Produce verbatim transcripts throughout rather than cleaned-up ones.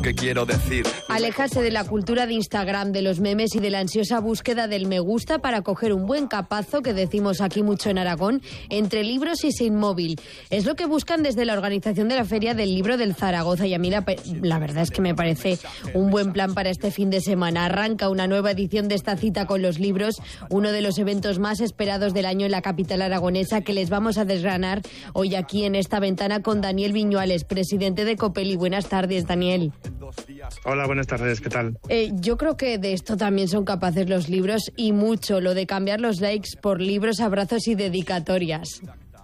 que quiero decir. Alejarse de la cultura de Instagram, de los memes y de la ansiosa búsqueda del me gusta para coger un buen capazo, que decimos aquí mucho en Aragón, entre libros y sin móvil. Es lo que buscan desde la organización de la Feria del Libro del Zaragoza, y a mí la, la verdad es que me parece un buen plan para este fin de semana. Arranca una nueva edición de esta cita con los libros, uno de los eventos más esperados del año en la capital aragonesa, que les vamos a desgranar hoy aquí en esta ventana con Daniel Viñuales, presidente de Copeli. Buenas tardes, Daniel. Hola, buenas tardes, ¿qué tal? Eh, yo creo que de esto también son capaces los libros, y mucho, lo de cambiar los likes por libros, abrazos y dedicatorias.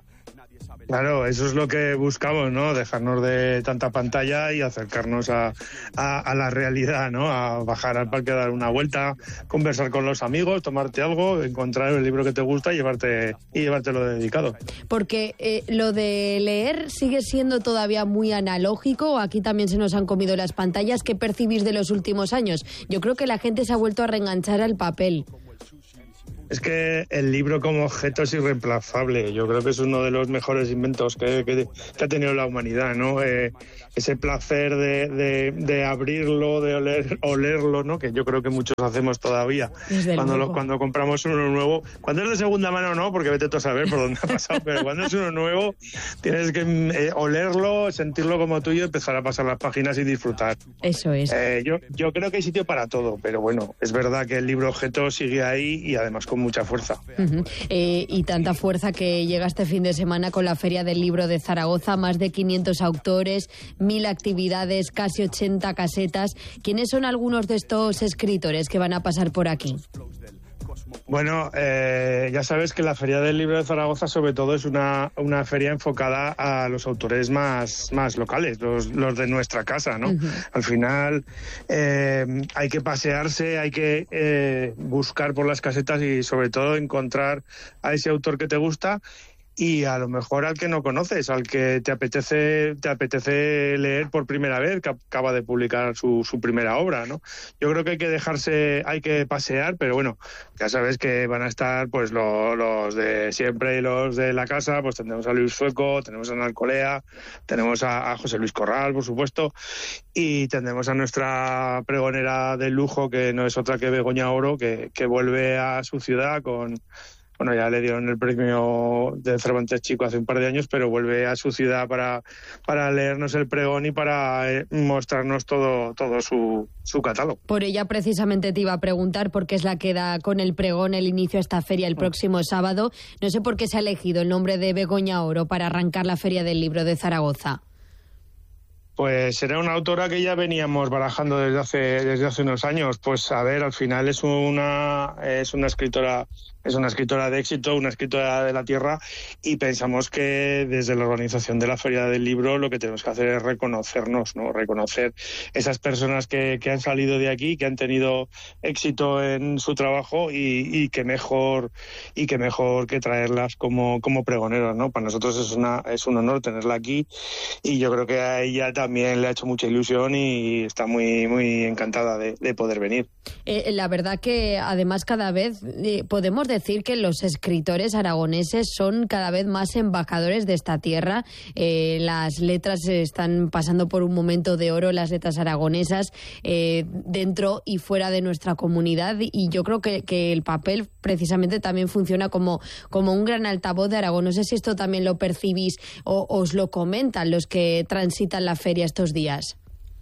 Claro, eso es lo que buscamos, ¿no? Dejarnos de tanta pantalla y acercarnos a, a, a la realidad, ¿no? A bajar al parque, dar una vuelta, conversar con los amigos, tomarte algo, encontrar el libro que te gusta y llevarte y llevártelo dedicado. Porque eh, lo de leer sigue siendo todavía muy analógico, o aquí también se nos han comido las pantallas. ¿Qué percibís de los últimos años? Yo creo que la gente se ha vuelto a reenganchar al papel. Es que el libro como objeto es irreemplazable. Yo creo que es uno de los mejores inventos que, que, que ha tenido la humanidad, ¿no? Eh, ese placer de, de, de abrirlo, de oler, olerlo, ¿no? Que yo creo que muchos hacemos todavía. Cuando, lo, cuando compramos uno nuevo. Cuando es de segunda mano, no, porque vete tú a saber por dónde ha pasado. Pero cuando es uno nuevo, tienes que eh, olerlo, sentirlo como tuyo, empezar a pasar las páginas y disfrutar. Eso es. Eh, yo, yo creo que hay sitio para todo, pero bueno, es verdad que el libro objeto sigue ahí y además con mucha fuerza. Uh-huh. Eh, y tanta fuerza que llega este fin de semana con la Feria del Libro de Zaragoza, más de quinientos autores, mil actividades, casi ochenta casetas. ¿Quiénes son algunos de estos escritores que van a pasar por aquí? Bueno, eh, ya sabes que la Feria del Libro de Zaragoza sobre todo es una, una feria enfocada a los autores más, más locales, los, los de nuestra casa, ¿no? Uh-huh. Al final eh, hay que pasearse, hay que eh, buscar por las casetas y sobre todo encontrar a ese autor que te gusta, y a lo mejor al que no conoces, al que te apetece te apetece leer por primera vez, que acaba de publicar su, su primera obra, ¿no? Yo creo que hay que dejarse, hay que pasear, pero bueno, ya sabes que van a estar pues lo, los de siempre y los de la casa. Pues tenemos a Luis Sueco, tenemos a Ana Alcolea, tenemos a, a José Luis Corral, por supuesto, y tendremos a nuestra pregonera de lujo, que no es otra que Begoña Oro, que, que vuelve a su ciudad con... Bueno, ya le dieron el premio de Cervantes Chico hace un par de años, pero vuelve a su ciudad para, para leernos el pregón y para eh, mostrarnos todo, todo su, su catálogo. Por ella precisamente te iba a preguntar, porque es la que da con el pregón el inicio a esta feria el próximo sábado. No sé por qué se ha elegido el nombre de Begoña Oro para arrancar la Feria del Libro de Zaragoza. Pues era una autora que ya veníamos barajando desde hace desde hace unos años. Pues a ver, al final es una es una escritora es una escritora de éxito, una escritora de la tierra, y pensamos que desde la organización de la Feria del Libro lo que tenemos que hacer es reconocernos, ¿no? Reconocer esas personas que, que han salido de aquí, que han tenido éxito en su trabajo, y, y que mejor y que mejor que traerlas como como pregoneros, ¿no? Para nosotros es una es un honor tenerla aquí, y yo creo que a ella también le ha hecho mucha ilusión y está muy muy encantada de, de poder venir. Eh, la verdad que además cada vez eh, podemos decir que los escritores aragoneses son cada vez más embajadores de esta tierra. Eh, las letras están pasando por un momento de oro, las letras aragonesas, eh, dentro y fuera de nuestra comunidad, y yo creo que, que el papel precisamente también funciona como, como un gran altavoz de Aragón. No sé si esto también lo percibís o os lo comentan los que transitan la feria estos días.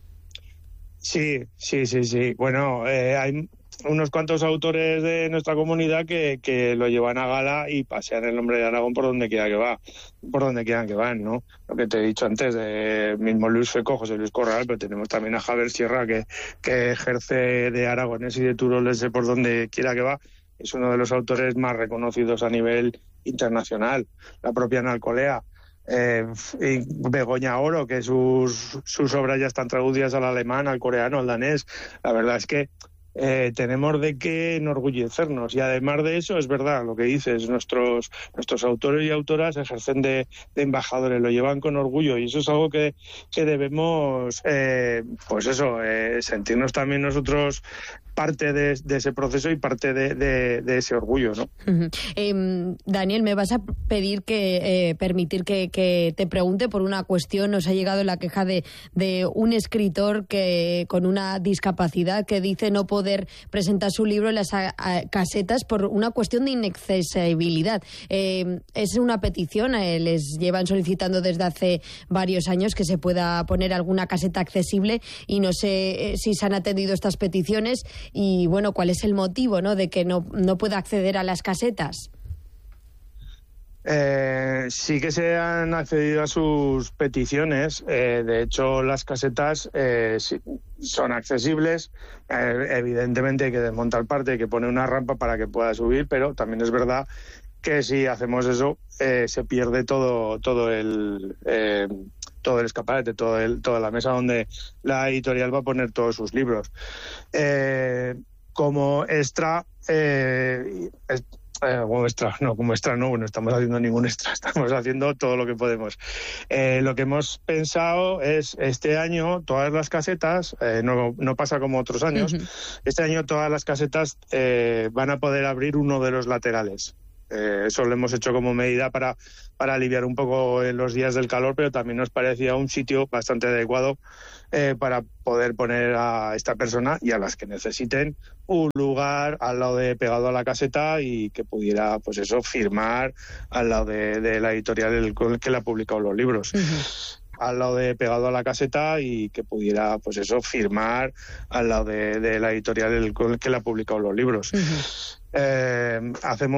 Sí, sí, sí, sí. Bueno, eh, hay unos cuantos autores de nuestra comunidad que, que lo llevan a gala y pasean el nombre de Aragón por donde quiera que va, por donde quieran que van, ¿no? Lo que te he dicho antes, de mismo Luis Sueco, José Luis Corral, pero tenemos también a Javier Sierra, que, que ejerce de aragonés y de turolense por donde quiera que va. Es uno de los autores más reconocidos a nivel internacional. La propia Ana Alcolea. Eh, y Begoña Oro, que sus, sus obras ya están traducidas al alemán, al coreano, al danés. La verdad es que eh, tenemos de qué enorgullecernos. Y además de eso, es verdad lo que dices, nuestros nuestros autores y autoras ejercen de, de embajadores, lo llevan con orgullo, y eso es algo que, que debemos, eh, pues eso, eh, sentirnos también nosotros parte de, de ese proceso y parte de, de, de ese orgullo, ¿no? Uh-huh. eh, Daniel, me vas a pedir que eh, permitir que, que te pregunte por una cuestión. Nos ha llegado la queja de, de un escritor que con una discapacidad que dice no poder presentar su libro en las a, a, casetas por una cuestión de inaccesibilidad. Eh, es una petición, eh, les llevan solicitando desde hace varios años que se pueda poner alguna caseta accesible, y no sé eh, si se han atendido estas peticiones. Y bueno, ¿cuál es el motivo, ¿no?, de que no, no pueda acceder a las casetas? Eh, sí que se han accedido a sus peticiones. Eh, de hecho, las casetas eh, sí, son accesibles. Eh, evidentemente hay que desmontar parte, hay que poner una rampa para que pueda subir, pero también es verdad que si hacemos eso eh, se pierde todo todo el eh, todo el escaparate, todo el, toda la mesa donde la editorial va a poner todos sus libros. Eh, como extra, eh, es, eh, como extra, no, como extra no, no estamos haciendo ningún extra, estamos haciendo todo lo que podemos. Eh, lo que hemos pensado es, este año, todas las casetas, eh, no, no pasa como otros años, uh-huh. Este año todas las casetas eh, van a poder abrir uno de los laterales. Eh, eso lo hemos hecho como medida para, para aliviar un poco en los días del calor, pero también nos parecía un sitio bastante adecuado eh, para poder poner a esta persona y a las que necesiten un lugar al lado de pegado a la caseta, y que pudiera, pues eso, firmar al lado de, de la editorial el, que le ha publicado los libros. Uh-huh. Al lado de pegado a la caseta, y que pudiera, pues eso, firmar al lado de, de la editorial el, que le ha publicado los libros. Uh-huh. Eh, hacemos